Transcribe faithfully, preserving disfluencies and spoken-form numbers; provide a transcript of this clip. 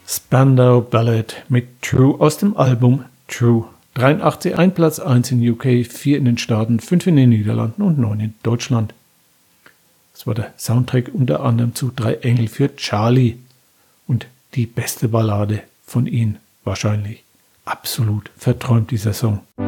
Spandau Ballet mit True aus dem Album True. dreiundachtzig, ein Platz eins in U K, vier in den Staaten, fünf in den Niederlanden und neun in Deutschland. Das war der Soundtrack unter anderem zu Drei Engel für Charlie und die beste Ballade von ihnen wahrscheinlich. Absolut verträumt dieser Song.